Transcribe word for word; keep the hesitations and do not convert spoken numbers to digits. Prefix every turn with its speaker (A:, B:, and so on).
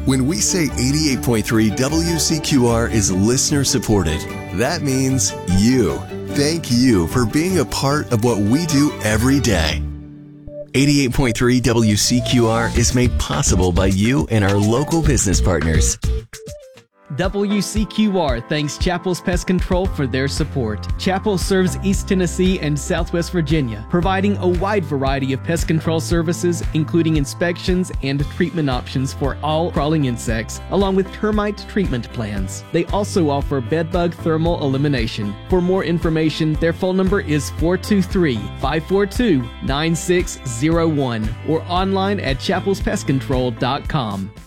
A: When we say eighty-eight point three W C Q R is listener supported, that means you. Thank you for being a part of what we do every day. eighty-eight point three W C Q R is made possible by you and our local business partners.
B: W C Q R thanks Chappell's Pest Control for their support. Chappell serves East Tennessee and Southwest Virginia, providing a wide variety of pest control services, including inspections and treatment options for all crawling insects, along with termite treatment plans. They also offer bedbug thermal elimination. For more information, their phone number is four two three, five four two, nine six zero one or online at chappells pest control dot com.